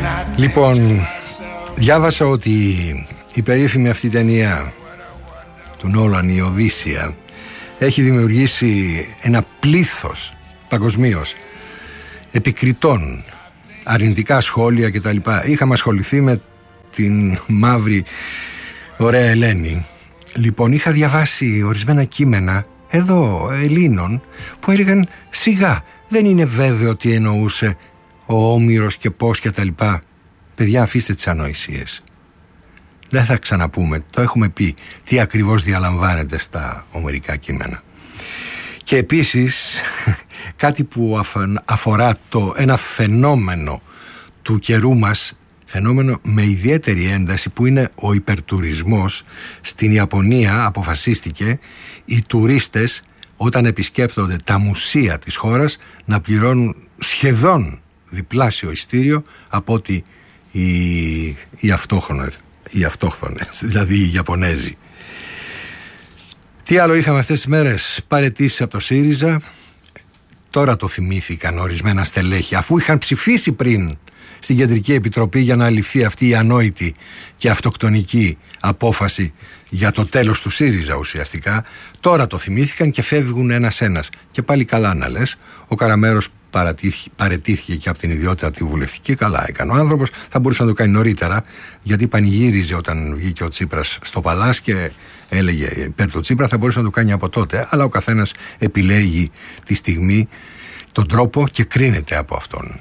Λοιπόν, διάβασα ότι η περίφημη αυτή ταινία του Νόλαν, η Οδύσσεια, έχει δημιουργήσει ένα πλήθος παγκοσμίως επικριτών, αρνητικά σχόλια κτλ. Είχαμε ασχοληθεί με την μαύρη ωραία Ελένη. Λοιπόν, είχα διαβάσει ορισμένα κείμενα εδώ Ελλήνων που έλεγαν σιγά, δεν είναι βέβαιο τι εννοούσε ο Όμηρος και πώς και τα λοιπά. Παιδιά, αφήστε τις ανοησίες. Δεν θα ξαναπούμε, το έχουμε πει, τι ακριβώς διαλαμβάνεται στα ομερικά κείμενα. Και επίσης κάτι που αφορά ένα φαινόμενο του καιρού μας, φαινόμενο με ιδιαίτερη ένταση, που είναι ο υπερτουρισμός. Στην Ιαπωνία αποφασίστηκε οι τουρίστες όταν επισκέπτονται τα μουσεία της χώρας να πληρώνουν σχεδόν διπλάσιο ειστήριο από ότι οι αυτόχθονες, δηλαδή οι Ιαπωνέζοι. Τι άλλο είχαμε αυτές τις μέρες? Παραιτήσεις από το ΣΥΡΙΖΑ. Τώρα το θυμήθηκαν ορισμένα στελέχη, αφού είχαν ψηφίσει πριν στην Κεντρική Επιτροπή για να ληφθεί αυτή η ανόητη και αυτοκτονική απόφαση για το τέλος του ΣΥΡΙΖΑ ουσιαστικά. Τώρα το θυμήθηκαν και φεύγουν ένας-ένας. Και πάλι καλά να λες. Ο Καραμέρος παραιτήθηκε και από την ιδιότητα τη βουλευτική. Καλά έκανε ο άνθρωπος. Θα μπορούσε να το κάνει νωρίτερα, γιατί πανηγύριζε όταν βγήκε ο Τσίπρας στο Παλάς και έλεγε υπέρ του Τσίπρα. Θα μπορούσε να το κάνει από τότε. Αλλά ο καθένας επιλέγει τη στιγμή, τον τρόπο και κρίνεται από αυτόν.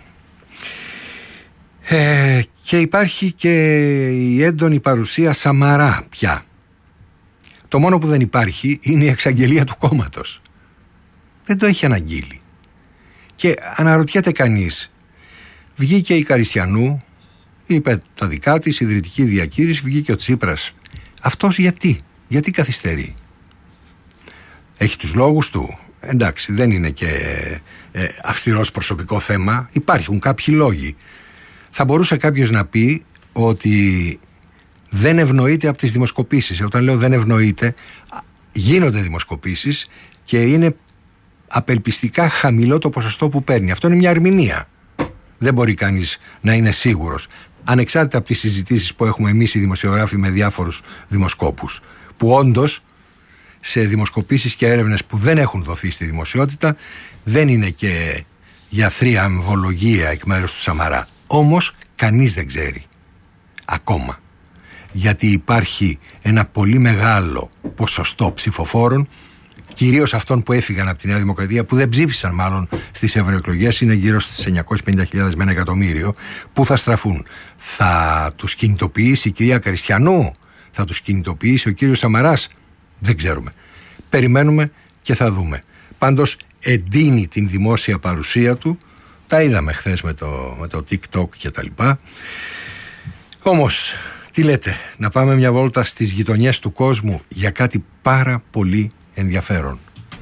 Και υπάρχει και η έντονη παρουσία Σαμαρά πια. Το μόνο που δεν υπάρχει είναι η εξαγγελία του κόμματος. Δεν το έχει αναγγείλει. Και αναρωτιέται κανείς, βγήκε η Καριστιανού, είπε τα δικά της, ιδρυτική διακήρυξη, βγήκε ο Τσίπρας. Αυτός γιατί καθυστερεί? Έχει τους λόγους του. Εντάξει, δεν είναι και αυστηρός προσωπικό θέμα. Υπάρχουν κάποιοι λόγοι. Θα μπορούσε κάποιος να πει ότι δεν ευνοείται από τις δημοσκοπήσεις. Όταν λέω δεν ευνοείται, γίνονται δημοσκοπήσεις και είναι απελπιστικά χαμηλό το ποσοστό που παίρνει. Αυτό είναι μια ερμηνεία. Δεν μπορεί κανείς να είναι σίγουρος. Ανεξάρτητα από τις συζητήσεις που έχουμε εμείς οι δημοσιογράφοι με διάφορους δημοσκόπους, που όντως σε δημοσκοπήσεις και έρευνες που δεν έχουν δοθεί στη δημοσιότητα δεν είναι και γιατρή αμβολογία εκ μέρους του Σαμαρά. Όμως κανείς δεν ξέρει ακόμα, γιατί υπάρχει ένα πολύ μεγάλο ποσοστό ψηφοφόρων, κυρίως αυτών που έφυγαν από τη Νέα Δημοκρατία, που δεν ψήφισαν μάλλον στις ευρωεκλογές, είναι γύρω στις 950.000 με 1 εκατομμύριο, που θα στραφούν. Θα τους κινητοποιήσει η κυρία Καριστιανού? Θα τους κινητοποιήσει ο κύριος Σαμαράς? Δεν ξέρουμε. Περιμένουμε και θα δούμε. Πάντως εντείνει την δημόσια παρουσία του. Τα είδαμε χθες με το TikTok και τα λοιπά. Όμως, τι λέτε, να πάμε μια βόλτα στις γειτονιές του κόσμου για κάτι πάρα πολύ ενδιαφέρον.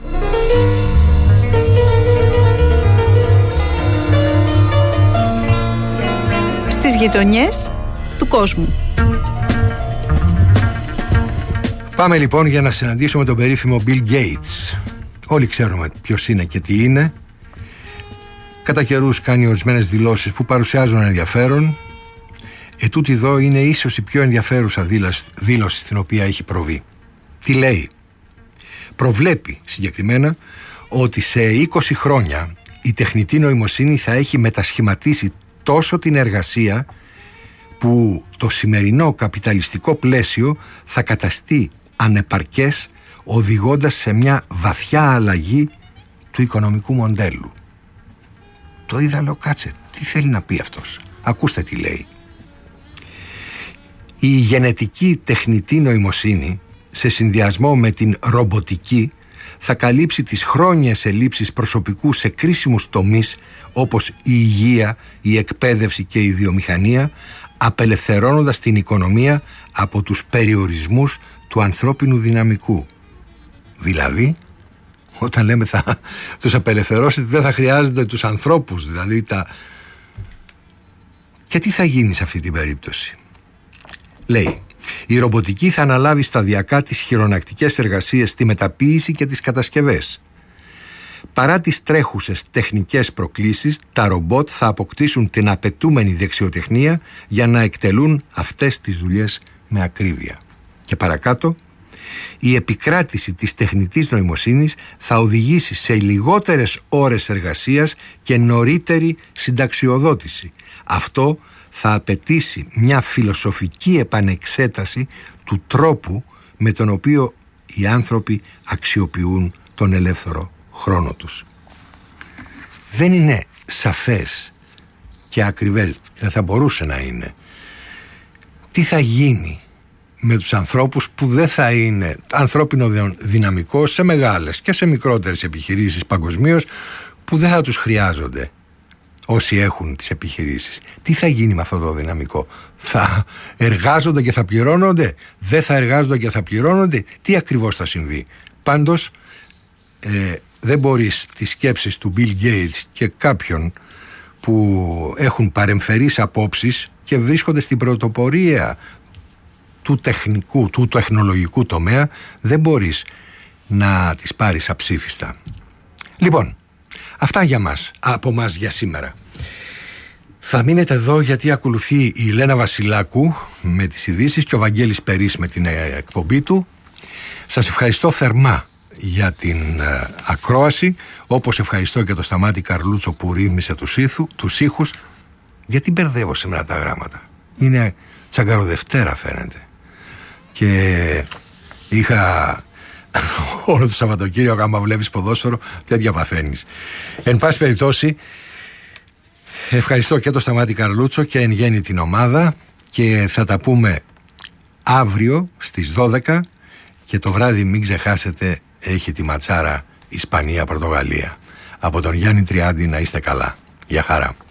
Στις γειτονιές του κόσμου. Πάμε λοιπόν για να συναντήσουμε τον περίφημο Bill Gates. Όλοι ξέρουμε ποιος είναι και τι είναι. Κατά καιρούς κάνει ορισμένες δηλώσεις που παρουσιάζουν ενδιαφέρον. Ετούτη εδώ είναι ίσως η πιο ενδιαφέρουσα δήλωση στην οποία έχει προβεί. Τι λέει? Προβλέπει συγκεκριμένα ότι σε 20 χρόνια η τεχνητή νοημοσύνη θα έχει μετασχηματίσει τόσο την εργασία που το σημερινό καπιταλιστικό πλαίσιο θα καταστεί ανεπαρκές, οδηγώντας σε μια βαθιά αλλαγή του οικονομικού μοντέλου. Το είδα, λέω, κάτσε, τι θέλει να πει αυτός? Ακούστε τι λέει. Η γενετική τεχνητή νοημοσύνη σε συνδυασμό με την ρομποτική θα καλύψει τις χρόνιες ελλείψεις προσωπικού σε κρίσιμους τομείς όπως η υγεία, η εκπαίδευση και η βιομηχανία, απελευθερώνοντας την οικονομία από τους περιορισμούς του ανθρώπινου δυναμικού. Δηλαδή, όταν λέμε θα τους απελευθερώσετε, δεν θα χρειάζονται τους ανθρώπους, δηλαδή Και τι θα γίνει σε αυτή την περίπτωση? Λέει, η ρομποτική θα αναλάβει σταδιακά τις χειρονακτικές εργασίες στη μεταποίηση και τις κατασκευές. Παρά τις τρέχουσες τεχνικές προκλήσεις, τα ρομπότ θα αποκτήσουν την απαιτούμενη δεξιοτεχνία για να εκτελούν αυτές τις δουλειές με ακρίβεια. Και παρακάτω, η επικράτηση της τεχνητής νοημοσύνης θα οδηγήσει σε λιγότερες ώρες εργασίας και νωρίτερη συνταξιοδότηση. Αυτό θα απαιτήσει μια φιλοσοφική επανεξέταση του τρόπου με τον οποίο οι άνθρωποι αξιοποιούν τον ελεύθερο χρόνο τους. Δεν είναι σαφές και ακριβές, δεν θα μπορούσε να είναι, τι θα γίνει με τους ανθρώπους που δεν θα είναι ανθρώπινο δυναμικό σε μεγάλες και σε μικρότερες επιχειρήσεις παγκοσμίως, που δεν θα τους χρειάζονται όσοι έχουν τις επιχειρήσεις. Τι θα γίνει με αυτό το δυναμικό? Θα εργάζονται και θα πληρώνονται? Δεν θα εργάζονται και θα πληρώνονται? Τι ακριβώς θα συμβεί? Πάντως δεν μπορείς τις σκέψεις του Bill Gates και κάποιων που έχουν παρεμφερείς απόψεις και βρίσκονται στην πρωτοπορία του τεχνικού, του τεχνολογικού τομέα, δεν μπορείς να τις πάρεις αψήφιστα. Λοιπόν, αυτά για μας, από μας για σήμερα. Θα μείνετε εδώ γιατί ακολουθεί η Ελένα Βασιλάκου με τις ειδήσεις και ο Βαγγέλης Περής με την εκπομπή του. Σας ευχαριστώ θερμά για την ακρόαση, όπως ευχαριστώ και το Σταμάτη Καρλούτσο που ρύθμισε τους ήχους. Γιατί μπερδεύω σήμερα τα γράμματα? Είναι τσαγκαροδευτέρα φαίνεται. Και είχα όλο το Σαββατοκύριακο, άμα βλέπεις ποδόσφαιρο, τέτοια παθαίνεις. Εν πάση περιπτώσει, ευχαριστώ και το Σταμάτη Καρλούτσο και εν γέννη την ομάδα, και θα τα πούμε αύριο στις 12, και το βράδυ μην ξεχάσετε, έχει τη ματσάρα Ισπανία-Πορτογαλία. Από τον Γιάννη Τριάντη, να είστε καλά. Γεια χαρά.